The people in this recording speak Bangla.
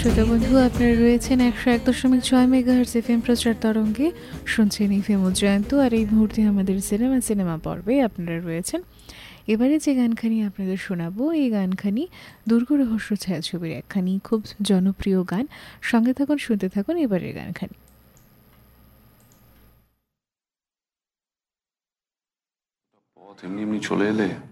শ্রোতা বন্ধু, আপনারা রয়েছেন 101.6 মেগাহার্জ এফএম প্রচার তরঙ্গে, শুনছেন এফএম জয়ন্ত। আর এই মুহূর্তে আমাদের সিনেমা পর্বে আপনারা রয়েছেন। এবারে যে গানখানি আপনাদের শোনাবো, এই গানখানি দুর্গ রহস্য ছায়াছবির একখানি খুব জনপ্রিয় গান। সঙ্গে থাকুন, শুনতে থাকুন এবারের গানখানি। পথ এমনি এমনি চলে এলে